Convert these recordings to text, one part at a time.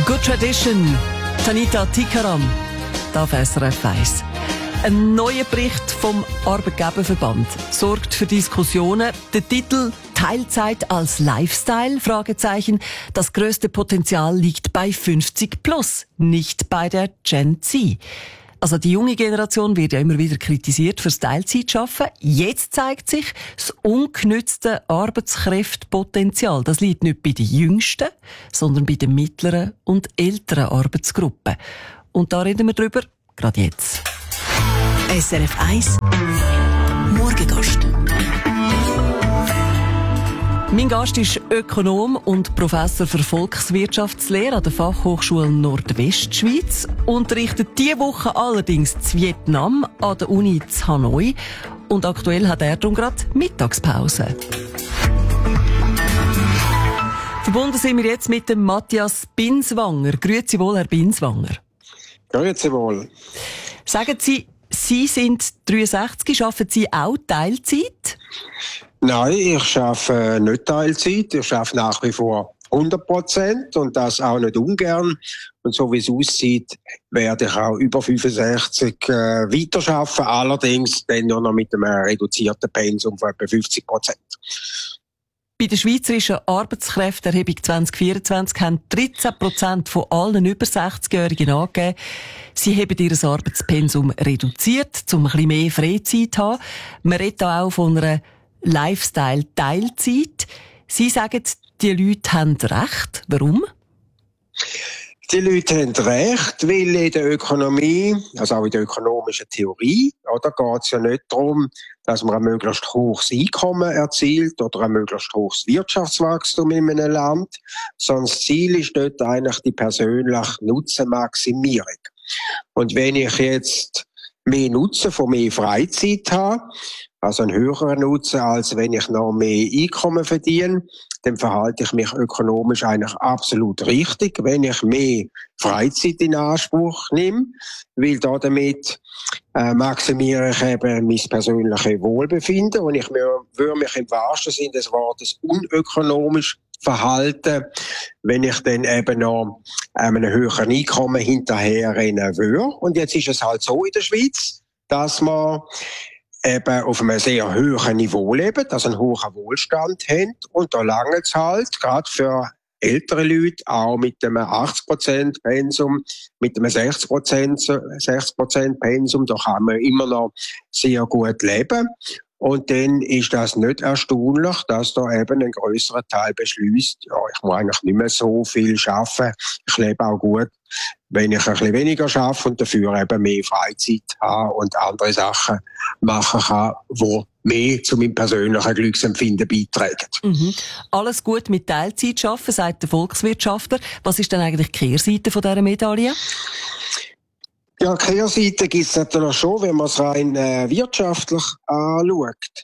Good Tradition, Tanita Tikaram, da auf SRF 1. Ein neuer Bericht vom Arbeitgeberverband sorgt für Diskussionen. Der Titel Teilzeit als Lifestyle? Fragezeichen. Das grösste Potenzial liegt bei 50 plus, nicht bei der Gen Z. Also die junge Generation wird ja immer wieder kritisiert fürs Teilzeitschaffen. Jetzt zeigt sich das ungenützte Arbeitskräftepotenzial. Das liegt nicht bei den Jüngsten, sondern bei den mittleren und älteren Arbeitsgruppen. Und da reden wir drüber, gerade jetzt. SRF 1 Morgengast. Mein Gast ist Ökonom und Professor für Volkswirtschaftslehre an der Fachhochschule Nordwestschweiz, unterrichtet diese Woche allerdings in Vietnam an der Uni in Hanoi und aktuell hat er darum gerade Mittagspause. Verbunden sind wir jetzt mit dem Matthias Binswanger. Grüezi wohl, Herr Binswanger. Grüezi wohl. Sagen Sie, Sie sind 63, arbeiten Sie auch Teilzeit? Nein, ich arbeite nicht Teilzeit. Ich arbeite nach wie vor 100% und das auch nicht ungern. Und so wie es aussieht, werde ich auch über 65 weiterarbeiten. Allerdings dann nur noch mit einem reduzierten Pensum von etwa 50%. Bei der Schweizerischen Arbeitskräfteerhebung 2024 haben 13% von allen über 60-Jährigen angegeben, sie haben ihr Arbeitspensum reduziert, um ein bisschen mehr Freizeit zu haben. Man redet auch von einer Lifestyle-Teilzeit. Sie sagen, die Leute haben recht. Warum? Die Leute haben recht, weil in der Ökonomie, also auch in der ökonomischen Theorie, da geht es ja nicht darum, dass man ein möglichst hohes Einkommen erzielt oder ein möglichst hohes Wirtschaftswachstum in einem Land, sondern das Ziel ist dort eigentlich die persönliche Nutzenmaximierung. Und wenn ich jetzt mehr Nutzen von mehr Freizeit habe, also einen höheren Nutzen, als wenn ich noch mehr Einkommen verdiene, dann verhalte ich mich ökonomisch eigentlich absolut richtig, wenn ich mehr Freizeit in Anspruch nehme, weil damit maximiere ich eben mein persönliches Wohlbefinden und ich würde mich im wahrsten Sinne des Wortes unökonomisch verhalten, wenn ich dann eben noch einem höheren Einkommen hinterherrennen würde. Und jetzt ist es halt so in der Schweiz, dass man eben auf einem sehr hohen Niveau leben, also einen hohen Wohlstand haben. Und da lange es halt, gerade für ältere Leute, auch mit einem 80% Pensum, mit einem 60% Pensum, da kann man immer noch sehr gut leben. Und dann ist das nicht erstaunlich, dass da eben ein grösserer Teil beschließt, ja, ich muss eigentlich nicht mehr so viel arbeiten, ich lebe auch gut, wenn ich ein bisschen weniger arbeite und dafür eben mehr Freizeit habe und andere Sachen machen kann, die mehr zu meinem persönlichen Glücksempfinden beitragen. Alles gut mit Teilzeit arbeiten, sagt der Volkswirtschaftler. Was ist denn eigentlich die Kehrseite von dieser Medaille? Ja, Kehrseite gibt es natürlich schon, wenn man es rein wirtschaftlich anschaut.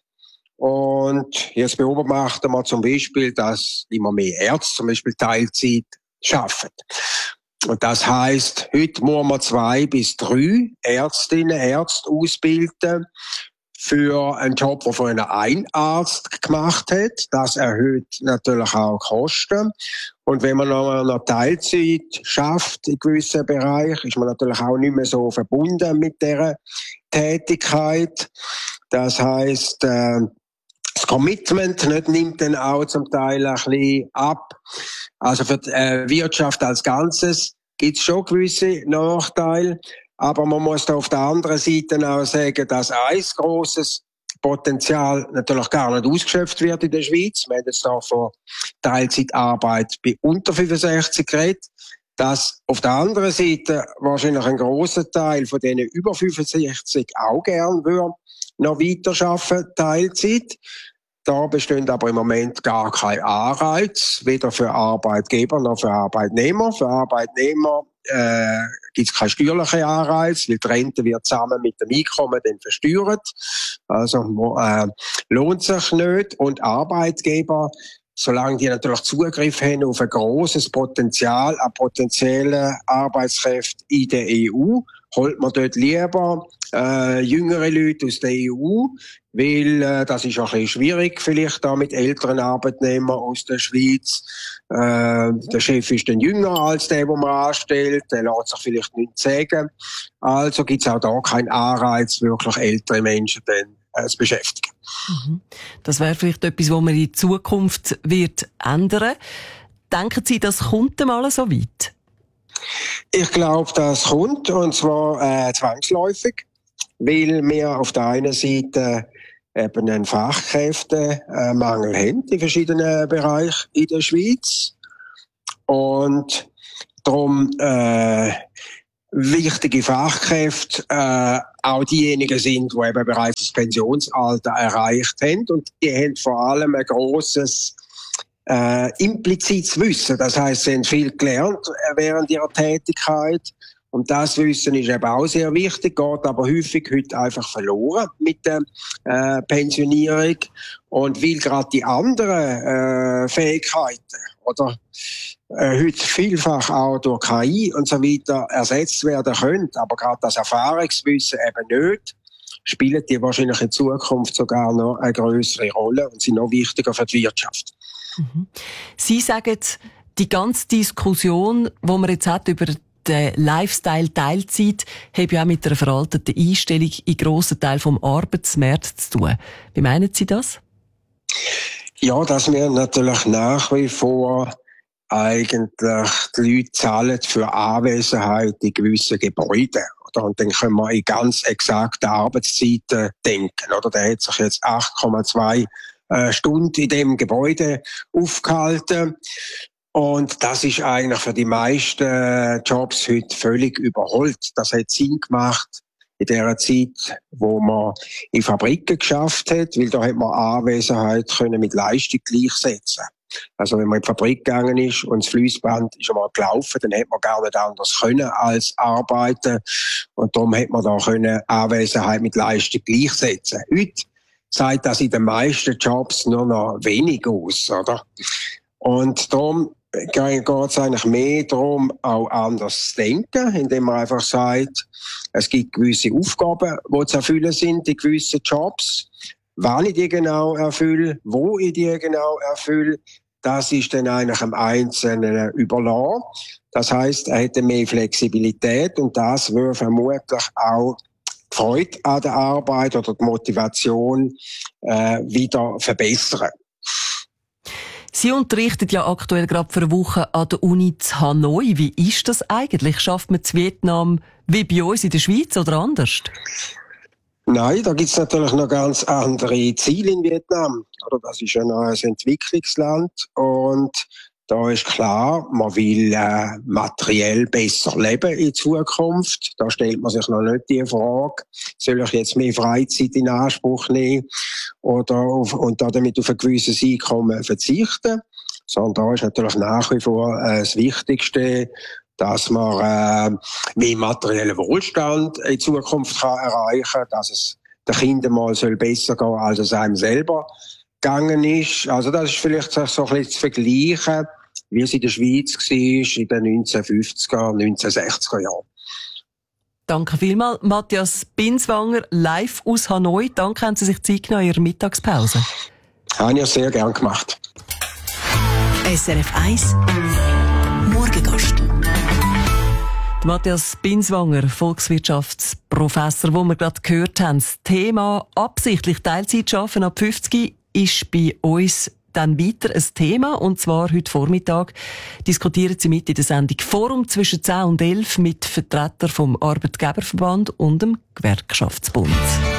Und jetzt beobachten wir zum Beispiel, dass immer mehr Ärzte zum Beispiel Teilzeit arbeiten. Und das heisst, heute muss man 2 bis 3 Ärztinnen, Ärzte ausbilden für einen Job, den vorher ein Arzt gemacht hat. Das erhöht natürlich auch Kosten. Und wenn man noch Teilzeit schafft in gewissen Bereichen, ist man natürlich auch nicht mehr so verbunden mit dieser Tätigkeit. Das heisst, das Commitment nimmt dann auch zum Teil ein bisschen ab. Also für die Wirtschaft als Ganzes gibt es schon gewisse Nachteile. Aber man muss da auf der anderen Seite auch sagen, dass ein grosses Potenzial natürlich gar nicht ausgeschöpft wird in der Schweiz. Wir haben jetzt da von Teilzeitarbeit bei unter 65 geredet. Dass auf der anderen Seite wahrscheinlich ein grosser Teil von denen über 65 auch gern würde noch weiter arbeiten, Teilzeit. Da bestehen aber im Moment gar kein Anreiz, weder für Arbeitgeber noch für Arbeitnehmer. Für Arbeitnehmer gibt es keinen steuerlichen Anreiz, weil die Rente wird zusammen mit dem Einkommen dann versteuert. Also lohnt sich nicht. Und Arbeitgeber, solange die natürlich Zugriff haben auf ein grosses Potenzial an potenziellen Arbeitskräften in der EU, holt man dort lieber jüngere Leute aus der EU, weil das ist auch ein bisschen schwierig, vielleicht da mit älteren Arbeitnehmern aus der Schweiz. Der Chef ist dann jünger als der man anstellt, der lässt sich vielleicht nichts sagen. Also gibt es auch da keinen Anreiz, wirklich ältere Menschen dann zu beschäftigen. Das wäre vielleicht etwas, was man in Zukunft wird ändern. Denken Sie, das kommt einmal so weit? Ich glaube, das kommt, und zwar zwangsläufig, weil wir auf der einen Seite eben einen Fachkräftemangel haben in verschiedenen Bereichen in der Schweiz. Und darum wichtige Fachkräfte auch diejenigen sind, die eben bereits das Pensionsalter erreicht haben. Und die haben vor allem ein grosses implizites Wissen. Das heisst, sie haben viel gelernt während ihrer Tätigkeit. Und das Wissen ist eben auch sehr wichtig, geht aber häufig heute einfach verloren mit der Pensionierung. Und weil gerade die anderen Fähigkeiten oder heute vielfach auch durch KI und so weiter ersetzt werden können, aber gerade das Erfahrungswissen eben nicht, spielen die wahrscheinlich in Zukunft sogar noch eine größere Rolle und sind noch wichtiger für die Wirtschaft. Sie sagen, die ganze Diskussion, die man jetzt hat über den Lifestyle Teilzeit, hat ja auch mit einer veralteten Einstellung in grossen Teilen vom Arbeitsmarkt zu tun. Wie meinen Sie das? Ja, dass wir natürlich nach wie vor eigentlich die Leute zahlen für Anwesenheit in gewissen Gebäuden. Und dann können wir in ganz exakten Arbeitszeiten denken. Oder der hat sich jetzt 8,2 Stunden in dem Gebäude aufgehalten. Und das ist eigentlich für die meisten Jobs heute völlig überholt. Das hat Sinn gemacht in der Zeit, wo man in Fabriken geschafft hat, weil da hat man Anwesenheit können mit Leistung gleichsetzen. Also wenn man in die Fabrik gegangen ist und das Fliessband ist einmal gelaufen, dann hat man gar nicht anders können als arbeiten. Und darum hat man da können Anwesenheit mit Leistung gleichsetzen. Heute sagt das in den meisten Jobs nur noch wenig aus, oder? Und darum geht es eigentlich mehr darum, auch anders zu denken, indem man einfach sagt, es gibt gewisse Aufgaben, die zu erfüllen sind in gewissen Jobs. Wann ich die genau erfülle, wo ich die genau erfülle, das ist dann eigentlich am Einzelnen überlassen. Das heisst, er hätte mehr Flexibilität und das würde vermutlich auch die Freude an der Arbeit oder die Motivation wieder verbessern. Sie unterrichten ja aktuell gerade für eine Woche an der Uni zu Hanoi. Wie ist das eigentlich? Schafft man in Vietnam wie bei uns in der Schweiz oder anders? Nein, da gibt's natürlich noch ganz andere Ziele in Vietnam. Oder das ist ja noch ein Entwicklungsland und da ist klar, man will materiell besser leben in Zukunft. Da stellt man sich noch nicht die Frage, soll ich jetzt mehr Freizeit in Anspruch nehmen und damit auf ein gewisses Einkommen verzichten? Sondern da ist natürlich nach wie vor das Wichtigste, dass man mehr materiellen Wohlstand in Zukunft kann erreichen, dass es den Kindern mal besser gehen soll, als es einem selber gegangen ist. Also das ist vielleicht so ein bisschen zu vergleichen, wie es in der Schweiz war in den 1950er, 1960er Jahren. Danke vielmals, Matthias Binswanger, live aus Hanoi. Danke, haben Sie sich Zeit genommen in Ihrer Mittagspause. Habe ich sehr gern gemacht. SRF 1 Morgengast. Matthias Binswanger, Volkswirtschaftsprofessor, wo wir gerade gehört haben. Das Thema absichtlich Teilzeit arbeiten ab 50 ist bei uns dann weiter ein Thema. Und zwar heute Vormittag diskutieren Sie mit in der Sendung Forum zwischen 10 und 11 mit Vertretern vom Arbeitgeberverband und dem Gewerkschaftsbund.